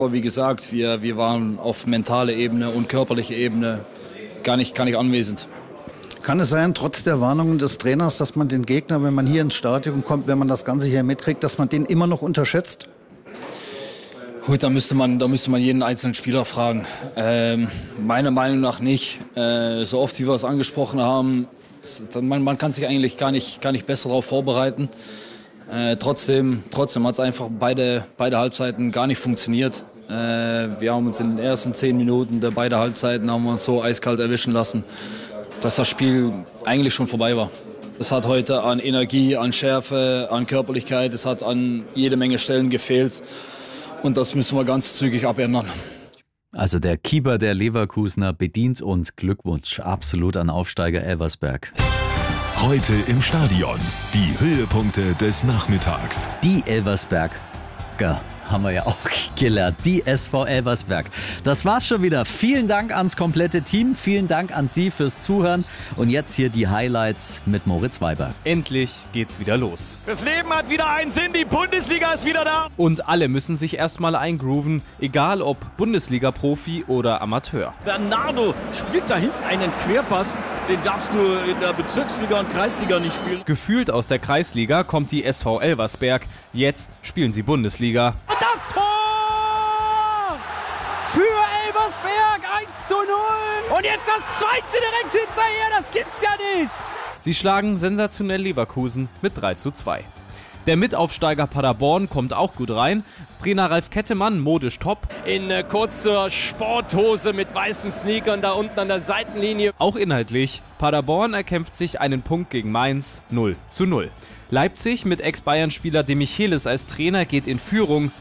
Aber wie gesagt, wir waren auf mentaler Ebene und körperlicher Ebene gar nicht anwesend. Kann es sein, trotz der Warnungen des Trainers, dass man den Gegner, wenn man hier ins Stadion kommt, wenn man das Ganze hier mitkriegt, dass man den immer noch unterschätzt? Gut, da müsste man jeden einzelnen Spieler fragen. Meiner Meinung nach nicht. So oft, wie wir es angesprochen haben, man kann sich eigentlich gar nicht besser darauf vorbereiten. Trotzdem hat es einfach beide Halbzeiten gar nicht funktioniert. Wir haben uns in den ersten 10 Minuten der beiden Halbzeiten haben wir uns so eiskalt erwischen lassen, dass das Spiel eigentlich schon vorbei war. Es hat heute an Energie, an Schärfe, an Körperlichkeit, es hat an jede Menge Stellen gefehlt. Und das müssen wir ganz zügig abändern. Also der Keeper der Leverkusener bedient und Glückwunsch absolut an Aufsteiger Elversberg. Heute im Stadion. Die Höhepunkte des Nachmittags. Die Elversberger haben wir ja auch gelernt. Die SV Elversberg. Das war's schon wieder. Vielen Dank ans komplette Team. Vielen Dank an Sie fürs Zuhören. Und jetzt hier die Highlights mit Moritz Weiber. Endlich geht's wieder los. Das Leben hat wieder einen Sinn. Die Bundesliga ist wieder da. Und alle müssen sich erstmal eingrooven. Egal ob Bundesliga-Profi oder Amateur. Bernardo spielt da hinten einen Querpass. Den darfst du in der Bezirksliga und Kreisliga nicht spielen. Gefühlt aus der Kreisliga kommt die SV Elversberg. Jetzt spielen sie Bundesliga. Und das Tor! Für Elversberg 1:0. Und jetzt das zweite direkt hinterher. Das gibt's ja nicht. Sie schlagen sensationell Leverkusen mit 3:2. Der Mitaufsteiger Paderborn kommt auch gut rein. Trainer Ralf Kettemann, modisch top. In kurzer Sporthose mit weißen Sneakern da unten an der Seitenlinie. Auch inhaltlich. Paderborn erkämpft sich einen Punkt gegen Mainz 0:0. Leipzig mit Ex-Bayern-Spieler De Michelis als Trainer geht in Führung.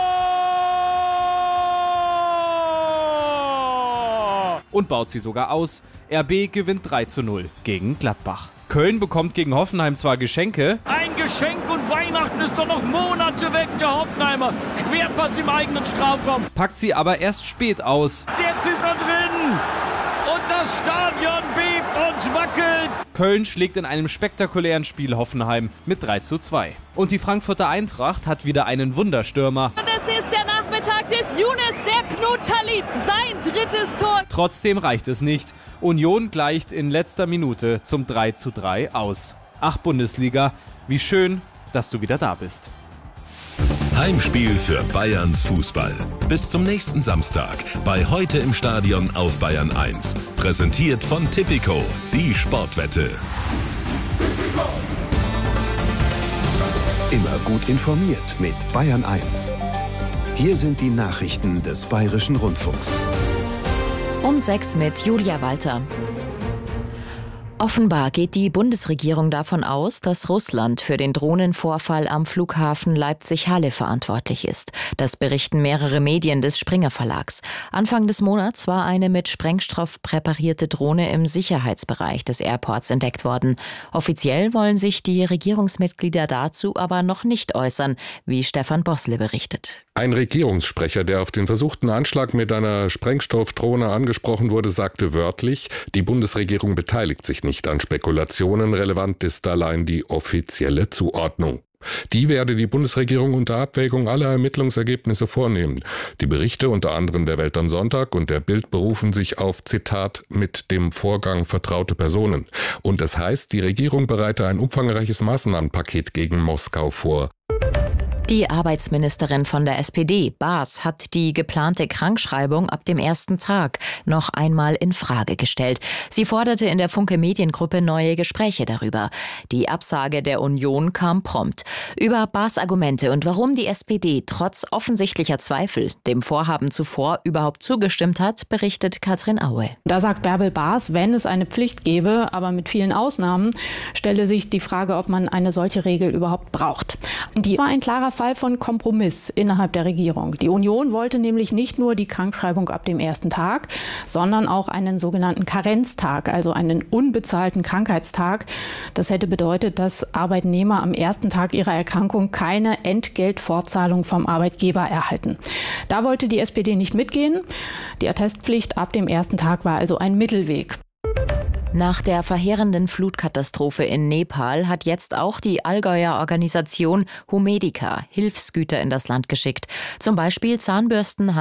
Und baut sie sogar aus. RB gewinnt 3:0 gegen Gladbach. Köln bekommt gegen Hoffenheim zwar Geschenke. Ein Geschenk und Weihnachten ist doch noch Monate weg, der Hoffenheimer. Querpass im eigenen Strafraum. Packt sie aber erst spät aus. Jetzt ist er drin. Und das Stadion bebt und wackelt. Köln schlägt in einem spektakulären Spiel Hoffenheim mit 3:2. Und die Frankfurter Eintracht hat wieder einen Wunderstürmer. Das ist der Nachmittag des Younes Sepp Nurtalib. Sein 3. Tor. Trotzdem reicht es nicht. Union gleicht in letzter Minute zum 3:3 aus. Ach Bundesliga, wie schön, dass du wieder da bist. Heimspiel für Bayerns Fußball. Bis zum nächsten Samstag bei Heute im Stadion auf Bayern 1. Präsentiert von Tipico, die Sportwette. Immer gut informiert mit Bayern 1. Hier sind die Nachrichten des Bayerischen Rundfunks. Um 6 mit Julia Walter. Offenbar geht die Bundesregierung davon aus, dass Russland für den Drohnenvorfall am Flughafen Leipzig-Halle verantwortlich ist. Das berichten mehrere Medien des Springer Verlags. Anfang des Monats war eine mit Sprengstoff präparierte Drohne im Sicherheitsbereich des Airports entdeckt worden. Offiziell wollen sich die Regierungsmitglieder dazu aber noch nicht äußern, wie Stefan Bossle berichtet. Ein Regierungssprecher, der auf den versuchten Anschlag mit einer Sprengstoffdrohne angesprochen wurde, sagte wörtlich, die Bundesregierung beteiligt sich nicht an Spekulationen, relevant ist allein die offizielle Zuordnung. Die werde die Bundesregierung unter Abwägung aller Ermittlungsergebnisse vornehmen. Die Berichte unter anderem der Welt am Sonntag und der Bild berufen sich auf, Zitat, mit dem Vorgang vertraute Personen. Und es heißt, die Regierung bereite ein umfangreiches Maßnahmenpaket gegen Moskau vor. Die Arbeitsministerin von der SPD, Baas, hat die geplante Krankschreibung ab dem ersten Tag noch einmal in Frage gestellt. Sie forderte in der Funke-Mediengruppe neue Gespräche darüber. Die Absage der Union kam prompt. Über Baas' Argumente und warum die SPD trotz offensichtlicher Zweifel dem Vorhaben zuvor überhaupt zugestimmt hat, berichtet Katrin Aue. Da sagt Bärbel Baas, wenn es eine Pflicht gäbe, aber mit vielen Ausnahmen, stelle sich die Frage, ob man eine solche Regel überhaupt braucht. Die war ein klarer Fall von Kompromiss innerhalb der Regierung. Die Union wollte nämlich nicht nur die Krankschreibung ab dem ersten Tag, sondern auch einen sogenannten Karenztag, also einen unbezahlten Krankheitstag. Das hätte bedeutet, dass Arbeitnehmer am ersten Tag ihrer Erkrankung keine Entgeltfortzahlung vom Arbeitgeber erhalten. Da wollte die SPD nicht mitgehen. Die Attestpflicht ab dem ersten Tag war also ein Mittelweg. Nach der verheerenden Flutkatastrophe in Nepal hat jetzt auch die Allgäuer Organisation Humedica Hilfsgüter in das Land geschickt. Zum Beispiel Zahnbürsten,